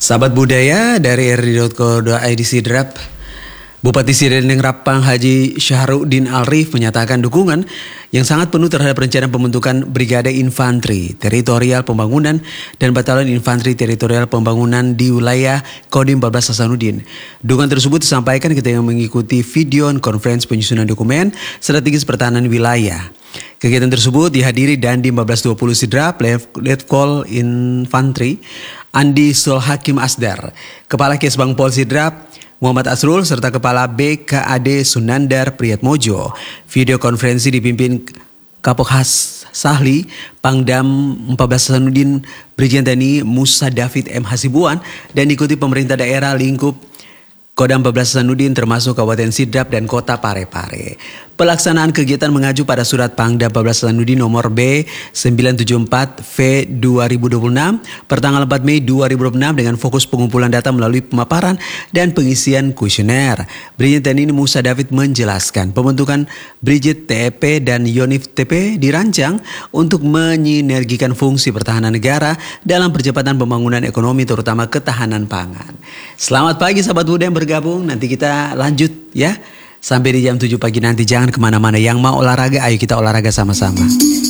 Sahabat budaya dari rri.co.id Sidrap, Bupati Sideneng Rapang Haji Syahrudin Alrif menyatakan dukungan yang sangat penuh terhadap rencana pembentukan Brigade Infanteri Teritorial Pembangunan dan Batalion Infanteri Teritorial Pembangunan di wilayah Kodim 14 Hasanuddin. Dukungan tersebut disampaikan ketika mengikuti video konferensi penyusunan dokumen strategis pertahanan wilayah. Kegiatan tersebut dihadiri Dandim 1420 Sidrap, Letkol Infanteri Andi Sul Hakim Asdar, Kepala Kesbang Pol Sidrap Muhammad Asrul, serta Kepala BKAD Sunandar Priyatmojo. Video konferensi dipimpin Kapolres Sahli Pangdam 14 Hasanuddin Brigjen TNI Musa David M. Hasibuan dan diikuti pemerintah daerah lingkup Kodam 14 Hasanuddin termasuk Kabupaten Sidrap dan Kota Parepare. Pelaksanaan kegiatan mengacu pada Surat Pangdam 14 Hasanuddin nomor B974V 2026 pertanggal 4 Mei 2026 dengan fokus pengumpulan data melalui pemaparan dan pengisian kuesioner. Brigjen TNI Musa David menjelaskan pembentukan Brigjen TEP dan Yonif TP dirancang untuk menyinergikan fungsi pertahanan negara dalam percepatan pembangunan ekonomi terutama ketahanan pangan. Selamat pagi sahabat muda yang bergabung, nanti kita lanjut ya. Sampai di jam 7 pagi nanti, jangan kemana-mana. Yang mau olahraga, ayo kita olahraga sama-sama.